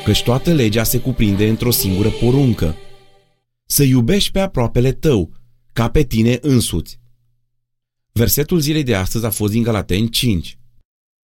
căci toată legea se cuprinde într-o singură poruncă: să iubești pe aproapele tău, ca pe tine însuți. Versetul zilei de astăzi a fost din Galateni 5.